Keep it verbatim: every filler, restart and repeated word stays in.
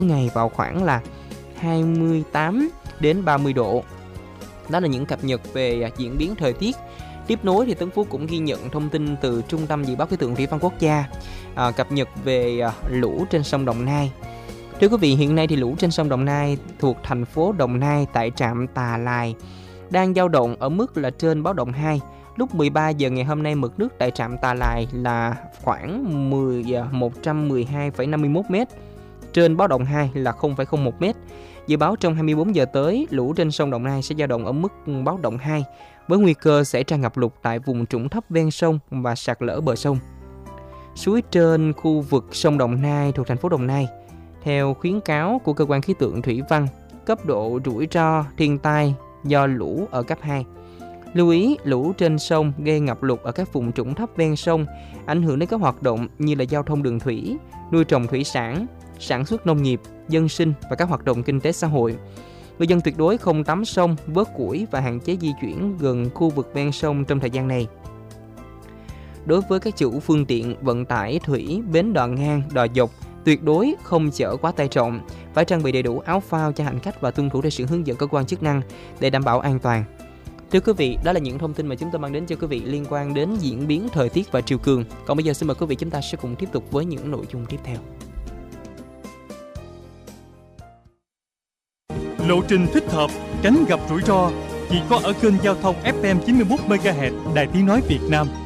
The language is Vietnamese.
ngày vào khoảng là hai mươi tám đến ba mươi độ. Đó là những cập nhật về diễn biến thời tiết. Tiếp nối thì Tấn Phú cũng ghi nhận thông tin từ Trung tâm Dự báo Khí tượng Thủy văn Quốc gia à, cập nhật về à, lũ trên sông Đồng Nai. Thưa quý vị, hiện nay thì lũ trên sông Đồng Nai thuộc thành phố Đồng Nai tại trạm Tà Lài đang dao động ở mức là trên báo động hai. Lúc mười ba giờ ngày hôm nay, mực nước tại trạm Tà Lài là khoảng một trăm mười hai phẩy năm mươi mốt mét, trên báo động hai là không phẩy không một mét. Dự báo trong hai mươi bốn giờ tới, lũ trên sông Đồng Nai sẽ dao động ở mức báo động hai, với nguy cơ xảy ra ngập lụt tại vùng trũng thấp ven sông và sạt lở bờ sông. Suối trên khu vực sông Đồng Nai thuộc thành phố Đồng Nai, theo khuyến cáo của cơ quan khí tượng thủy văn, cấp độ rủi ro thiên tai do lũ ở cấp hai. Lưu ý, lũ trên sông gây ngập lụt ở các vùng trũng thấp ven sông, ảnh hưởng đến các hoạt động như là giao thông đường thủy, nuôi trồng thủy sản, sản xuất nông nghiệp, dân sinh và các hoạt động kinh tế xã hội. Người dân tuyệt đối không tắm sông, vớt củi và hạn chế di chuyển gần khu vực ven sông trong thời gian này. Đối với các chủ phương tiện vận tải thủy, bến đò ngang, đò dọc, tuyệt đối không chở quá tải trọng, phải trang bị đầy đủ áo phao cho hành khách và tuân thủ theo sự hướng dẫn cơ quan chức năng để đảm bảo an toàn. Thưa quý vị, đó là những thông tin mà chúng tôi mang đến cho quý vị liên quan đến diễn biến thời tiết và triều cường. Còn bây giờ xin mời quý vị chúng ta sẽ cùng tiếp tục với những nội dung tiếp theo. Lộ trình thích hợp, tránh gặp rủi ro chỉ có ở kênh giao thông ép em chín mươi mốt mê ga héc Đài Tiếng nói Việt Nam.